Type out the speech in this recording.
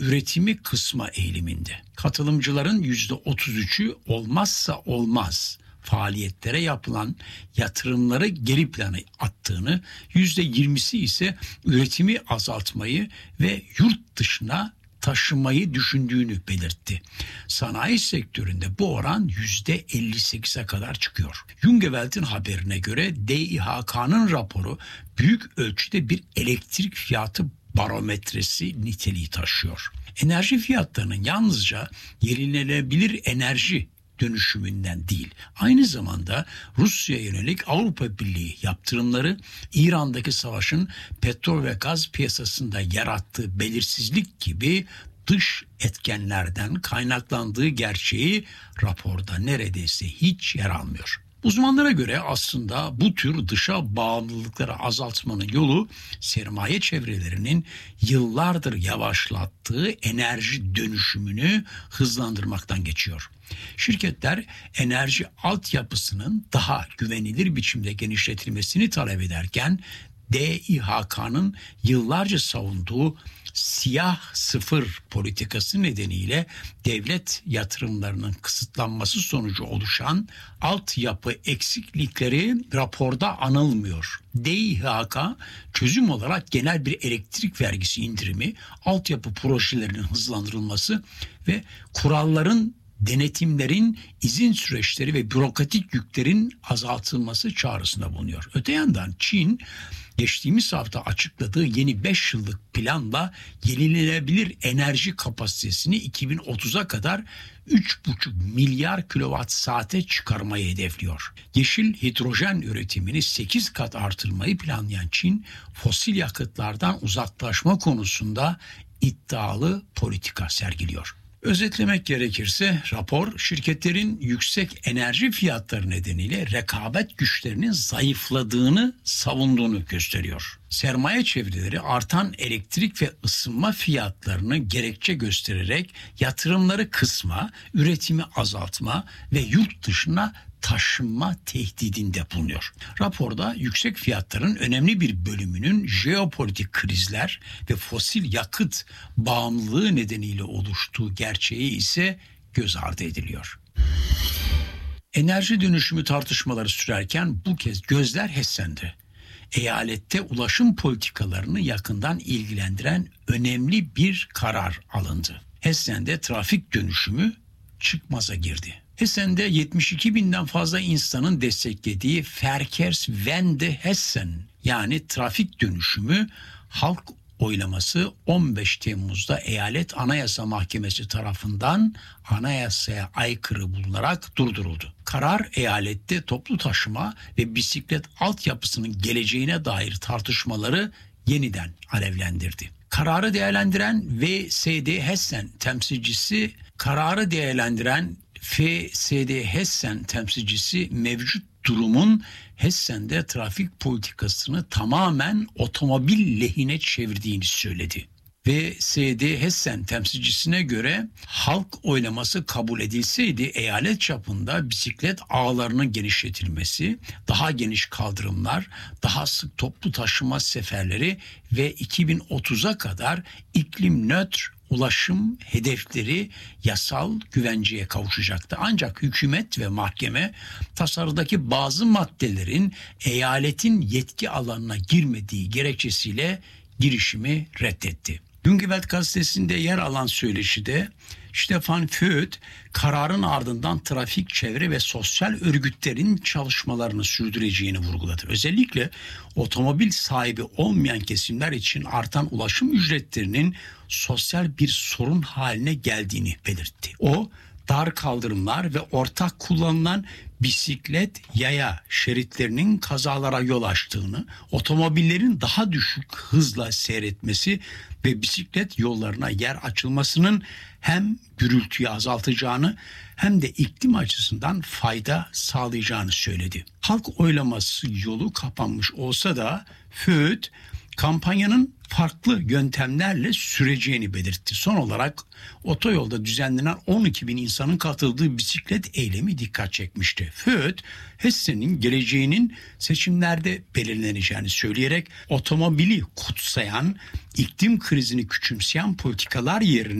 üretimi kısma eğiliminde. Katılımcıların %33'ü olmazsa olmaz faaliyetlere yapılan yatırımları geri plana attığını, %20'si ise üretimi azaltmayı ve yurt dışına taşımayı düşündüğünü belirtti. Sanayi sektöründe bu oran %58'e kadar çıkıyor. Jungevelt'in haberine göre DİHK'nın raporu büyük ölçüde bir elektrik fiyatı barometresi niteliği taşıyor. Enerji fiyatlarının yalnızca yenilenebilir enerji dönüşümünden değil, aynı zamanda Rusya'ya yönelik Avrupa Birliği yaptırımları, İran'daki savaşın petrol ve gaz piyasasında yarattığı belirsizlik gibi dış etkenlerden kaynaklandığı gerçeği raporda neredeyse hiç yer almıyor. Uzmanlara göre aslında bu tür dışa bağımlılıkları azaltmanın yolu sermaye çevrelerinin yıllardır yavaşlattığı enerji dönüşümünü hızlandırmaktan geçiyor. Şirketler enerji altyapısının daha güvenilir biçimde genişletilmesini talep ederken DİHK'nın yıllarca savunduğu siyah sıfır politikası nedeniyle devlet yatırımlarının kısıtlanması sonucu oluşan altyapı eksiklikleri raporda anılmıyor. DİHK çözüm olarak genel bir elektrik vergisi indirimi, altyapı projelerinin hızlandırılması ve kuralların, denetimlerin, izin süreçleri ve bürokratik yüklerin azaltılması çağrısında bulunuyor. Öte yandan Çin, geçtiğimiz hafta açıkladığı yeni 5 yıllık planla yenilenebilir enerji kapasitesini 2030'a kadar 3,5 milyar kilowatt saate çıkarmayı hedefliyor. Yeşil hidrojen üretimini 8 kat artırmayı planlayan Çin, fosil yakıtlardan uzaklaşma konusunda iddialı politika sergiliyor. Özetlemek gerekirse rapor şirketlerin yüksek enerji fiyatları nedeniyle rekabet güçlerinin zayıfladığını savunduğunu gösteriyor. Sermaye çevreleri artan elektrik ve ısınma fiyatlarını gerekçe göstererek yatırımları kısma, üretimi azaltma ve yurt dışına taşınma tehdidinde bulunuyor. Raporda yüksek fiyatların önemli bir bölümünün jeopolitik krizler ve fosil yakıt bağımlılığı nedeniyle oluştuğu gerçeği ise göz ardı ediliyor. Enerji dönüşümü tartışmaları sürerken bu kez gözler Hessen'de. Eyalette ulaşım politikalarını yakından ilgilendiren önemli bir karar alındı. Hessen'de trafik dönüşümü çıkmaza girdi. Hessen'de 72 binden fazla insanın desteklediği Verkehrswende Hessen yani trafik dönüşümü halk oylaması 15 Temmuz'da Eyalet Anayasa Mahkemesi tarafından anayasaya aykırı bulunarak durduruldu. Karar eyalette toplu taşıma ve bisiklet altyapısının geleceğine dair tartışmaları yeniden alevlendirdi. Kararı değerlendiren VSD Hessen temsilcisi mevcut durumun Hessen'de trafik politikasını tamamen otomobil lehine çevirdiğini söyledi. VSD Hessen temsilcisine göre halk oylaması kabul edilseydi eyalet çapında bisiklet ağlarının genişletilmesi, daha geniş kaldırımlar, daha sık toplu taşıma seferleri ve 2030'a kadar iklim nötr ulaşım hedefleri yasal güvenceye kavuşacaktı. Ancak hükümet ve mahkeme tasarıdaki bazı maddelerin eyaletin yetki alanına girmediği gerekçesiyle girişimi reddetti. Jungewelt gazetesinde yer alan söyleşide Stefan Voigt kararın ardından trafik, çevre ve sosyal örgütlerin çalışmalarını sürdüreceğini vurguladı. Özellikle otomobil sahibi olmayan kesimler için artan ulaşım ücretlerinin sosyal bir sorun haline geldiğini belirtti. O, dar kaldırımlar ve ortak kullanılan bisiklet yaya şeritlerinin kazalara yol açtığını, otomobillerin daha düşük hızla seyretmesi ve bisiklet yollarına yer açılmasının hem gürültüyü azaltacağını hem de iklim açısından fayda sağlayacağını söyledi. Halk oylaması yolu kapanmış olsa da Voigt kampanyanın farklı yöntemlerle süreceğini belirtti. Son olarak otoyolda düzenlenen 12 bin insanın katıldığı bisiklet eylemi dikkat çekmişti. Föth, Hessen'in geleceğinin seçimlerde belirleneceğini söyleyerek otomobili kutsayan, iklim krizini küçümseyen politikalar yerine